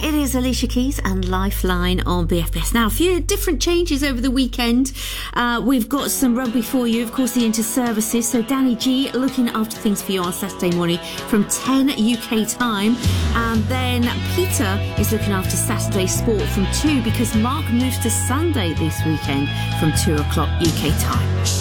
it is Alicia Keys and Lifeline on BFBS. Now, a few different changes over the weekend. We've got some rugby for you, of course, the inter-services. So Danny G looking after things for you on Saturday morning from 10 UK time. And then Peter is looking after Saturday sport from 2 because Mark moves to Sunday this weekend from 2 o'clock UK time.